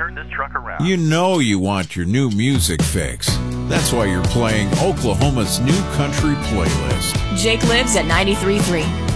turn this truck around. You know you want your new music fix. That's why you're playing Oklahoma's new country playlist. Jake lives at 93.3.